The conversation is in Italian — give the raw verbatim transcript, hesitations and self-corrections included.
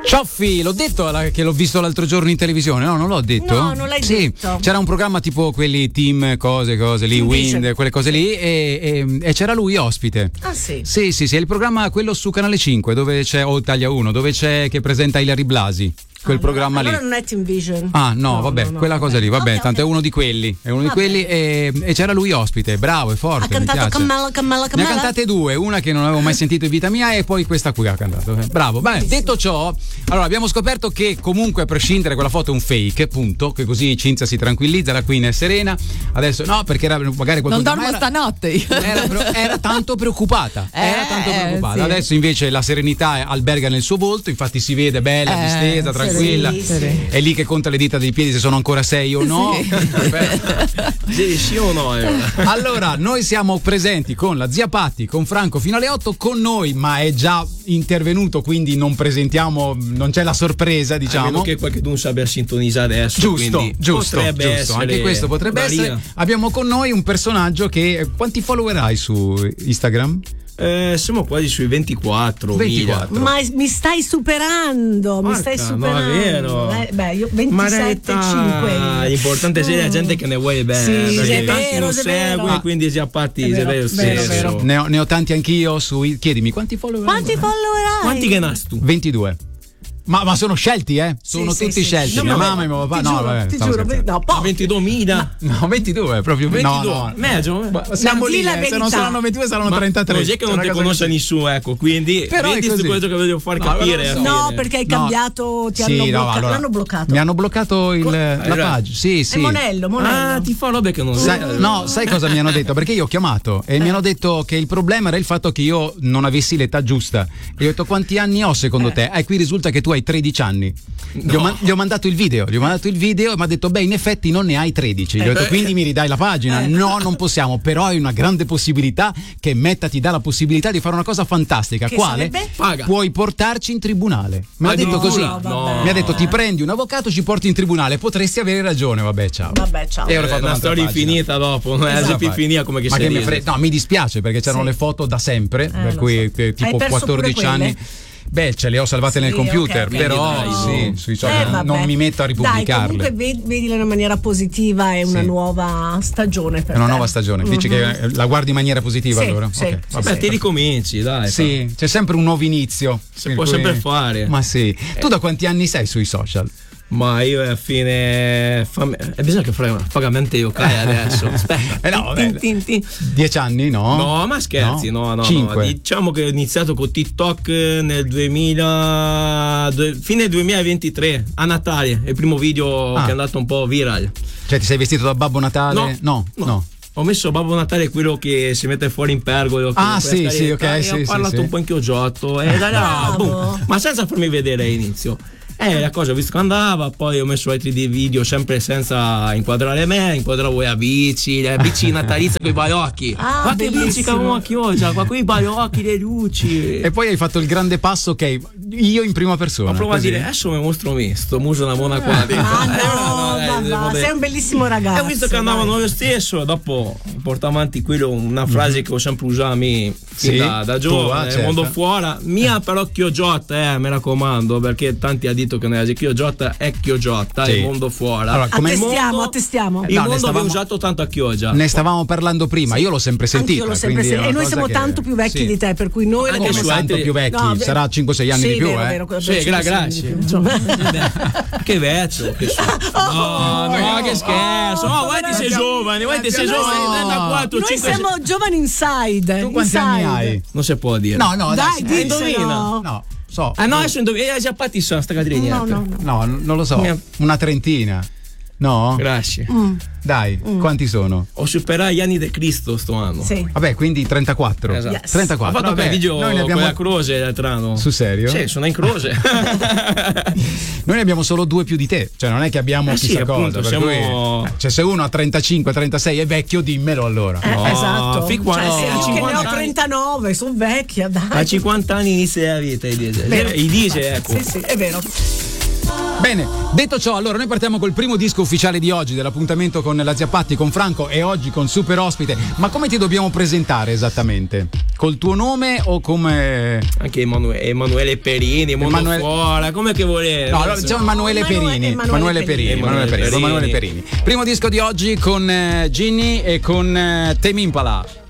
Cioffi, l'ho detto alla- che l'ho visto l'altro giorno in televisione, no? Non l'ho detto? No, non l'hai sì, detto. C'era un programma tipo quelli team, cose, cose lì, Team Wind, Vision. quelle cose lì, e, e- e c'era lui ospite. Ah sì. Sì, sì, sì, è il programma quello su Canale cinque, dove c'è, o Italia uno, dove c'è, che presenta Ilary Blasi. Quel Allora- programma allora lì. non è Team Vision. Ah no, No, vabbè, no, no, quella vabbè. cosa lì, vabbè, Ok, tanto ok. è uno di quelli, è uno di Va quelli e, e c'era lui ospite, bravo e forte. Ha mi cantato piace. Cammella, Cammella, Ne ha Cammella. cantate due, una che non avevo mai sentito in vita mia e poi questa qui ha cantato. Bravo. Beh, detto ciò, allora abbiamo scoperto che comunque a prescindere quella foto è un fake, punto, che così Cinzia si tranquillizza, la Queen è serena. Adesso no, perché era magari qualcuno Non dormo ma era- stanotte io. Era, pre- era tanto preoccupata, era Eh, tanto preoccupata. sì. Adesso invece la serenità alberga nel suo volto, infatti si vede bella, Eh, distesa, tranquilla. sì, sì. È lì che conta le dita dei piedi se sono ancora sei o no. Perfetto. Sì, sì o no? eh? Allora, noi siamo presenti con la zia Patti, con Franco fino alle otto, con noi, ma è già intervenuto, quindi non presentiamo, non c'è la sorpresa, A diciamo. meno che qualcuno sappia sintonizzare adesso. Giusto, quindi giusto, potrebbe giusto. essere Anche questo potrebbe Maria. essere. Abbiamo con noi un personaggio che quanti follower hai su Instagram? Eh, siamo quasi sui ventiquattro. ventiquattro. Ma mi stai superando, mi Porca, stai no, è superando. vero. Eh, beh, io Ma in ventisette realtà cinque. l'importante è se la gente che ne vuole bene. Sì, perché è tanti vero, non è vero. segue, quindi già parti. È se vero, vero, vero, stesso. vero. Ne ho, ne ho tanti anch'io su. Chiedimi quanti follower Quanti hai? follower hai? Quanti che nas tu? ventidue. Ma, ma sono scelti, eh? Sono Sì, tutti sì, sì. scelti. No, Mia vabbè, mamma e mio papà. ti No, giuro, vabbè, ti stavo giuro, scherzando. no, Ma po- ventiduemila? No, ventidue, proprio. ventidue? No, no. Meglio? Ma siamo Dì lì, la eh, se non verità. saranno ventidue saranno Ma trentatré. cos'è che non Una ti cosa conosce così. nessuno, ecco, quindi Però è vedi così. quello che voglio far No, capire. guarda, alla No, fine. perché hai No. cambiato, ti Sì, hanno, no, bloccato, allora, l'hanno bloccato. Mi hanno bloccato il, la ragione. pagina. Sì, È sì. Monello, Monello. Ah, ti fa robe che non Sai- sai. no, sai cosa mi hanno detto? Perché io ho chiamato e mi hanno detto che il problema era il fatto che io non avessi l'età giusta. E io ho detto: quanti anni ho secondo te? E qui risulta che tu hai tredici anni. Gli, ho, man- gli ho mandato il video, gli ho mandato il video e mi ha detto: beh, in effetti non ne hai tredici. Gli ho detto: quindi mi ridai la pagina? No, non possiamo, però hai una grande possibilità che Meta ti dà la possibilità di fare una cosa fantastica. Che Quale? sarebbe? Paga. Puoi portarci in tribunale. Me l'ha detto così. Addirittura? No. Mi ha detto: ti prendi un avvocato, ci porti in tribunale. Potresti avere ragione. Vabbè, ciao. Vabbè, ciao. E ora ho È fatto una un'altra storia pagina. infinita dopo, non è Esatto. la più finita come che Ma si che mi dice. fre- no, mi dispiace perché c'erano Sì. le foto da sempre, per lo cui so. eh, tipo Hai perso quattordici pure anni. quelle? Beh, ce le ho salvate Sì, nel computer, ok, ok. però Dai, sì, no. sui social Eh, vabbè. non mi metto a Dai, ripubblicarle. comunque vedi, vedila in una maniera positiva, è una Sì. nuova stagione per È una te. nuova stagione. Dici che eh, la guardi in maniera positiva Sì, allora? sì, Ok, sì, vabbè. Beh, ti ricominci, dai. Sì, c'è sempre un nuovo inizio. Si per può cui- sempre fare. Ma sì. Tu da quanti anni sei sui social? Ma io alla fine. Fammi... E bisogna che fra- vagamente io cai adesso. Aspetta. Eh no, vabbè. Tin, tin, tin. Dieci anni, no? No, ma scherzi, no, no, no. Cinque. Diciamo che ho iniziato con TikTok nel duemila, due- fine duemilaventitré, a Natale, il primo video Ah. che è andato un po' viral. Cioè ti sei vestito da Babbo Natale? No, no. no. no. Ho messo Babbo Natale, quello che si mette fuori in pergolo. che Ah, con sì, la sì, scaletta, ok, e sì, ho sì, parlato sì. un po' in chioggiotto e da là, Bravo. boom, ma senza farmi vedere all'inizio. Eh, la cosa ho visto che andava, poi ho messo altri di video sempre senza inquadrare me, inquadravo la bici, le bici natalizie con i balocchi. Ah, ma che bici bellissimo. che avevo a Chioggia, qua con i balocchi, le luci. E poi hai fatto il grande passo che io in prima persona. Ho provato a così. dire, adesso mi mostro me, sto muso una buona qua. Ah no, Eh, ma va, sei un bellissimo E ragazzo. ho visto che andavano dai. lo stesso, dopo porto avanti quello, una frase che ho sempre usato a me fin Sì, da, da giovane, tua, nel certo. mondo fuori, mia però chiogiotta, eh, mi raccomando, perché tanti ha detto che non è chiogiotta, è chiogiotta, Sì. il mondo fuori. Allora, come- Attestiamo, mondo- attestiamo. Il No, ne mondo stavamo- abbiamo usato tanto a chioggia. Ne stavamo parlando prima, io l'ho sempre sentita. Anch'io l'ho sempre quindi è sentito. E una noi cosa siamo che- tanto più vecchi sì. di te, per cui noi Anche Come su l'abbiamo tanto altri- più vecchi? No, beh, Sarà cinque sei anni sì, di più, vero, eh? vero, quello Sì, per gra- cinque sei anni di grazie. più, insomma. Che vecchio che sono. No, no, che scherzo. Oh, guarda, sei giovane, guarda, sei giovane, trentaquattro, Noi cinque, siamo giovani inside. Tu quanti inside. anni hai? non si può dire. No, no, Dai, adesso- dicelo. indovina. No, so. Ah no, adesso indovina, eh, già patti sono sta cadrigna. No, no, no. No, n- non lo so. Mia- Una trentina. No? Grazie. Dai, quanti sono? Ho superato gli anni di Cristo sto anno. Sì. Vabbè, quindi trentaquattro. Esatto. Yes. Ho trentaquattro. fatto Vabbè, quel video noi ne con abbiamo la croce l'altro anno. Sul serio? Sì, sono in croce. Noi ne abbiamo solo due più di te, cioè non è che abbiamo Eh sì, chissà appunto, cosa. Per siamo- cui, cioè, se uno ha trentacinque trentasei è vecchio, dimmelo allora. Eh, No, esatto. fin qua- Cioè, no, se io che ne cinquanta ho anni. trentanove, sono vecchia, dai. A cinquanta anni inizia la vita, i dice. Vero. I dice, ecco. Sì, sì, è vero. Bene, detto ciò, allora noi partiamo col primo disco ufficiale di oggi, dell'appuntamento con la Zia Patti, con Franco e oggi con super ospite. Ma come ti dobbiamo presentare esattamente? Col tuo nome o come... Anche Emanuele, Emanuele Perini, Emanuele... Montefuora, come che volete? No, allora diciamo Emanuele Perini. Emanuele Perini. Emanuele Perini. Emanuele Perini. Primo disco di oggi con uh, Ginny e con uh, Tame Impala.